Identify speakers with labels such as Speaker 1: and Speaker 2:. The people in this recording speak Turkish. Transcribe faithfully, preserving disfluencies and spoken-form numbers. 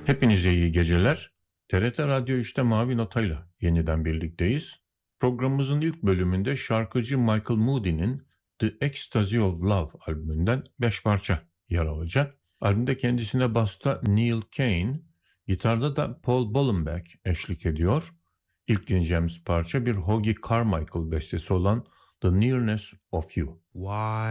Speaker 1: Hepinize iyi geceler. T R T Radyo üçte Mavi Nota'yla yeniden birlikteyiz. Programımızın ilk bölümünde şarkıcı Michael Moody'nin The Ecstasy of Love albümünden beş parça yer alacak. Albümde kendisine basta Neil Kane, gitarda da Paul Bollenbeck eşlik ediyor. İlk dinleyeceğimiz parça bir Hoagy Carmichael bestesi olan The Nearness of You.
Speaker 2: Why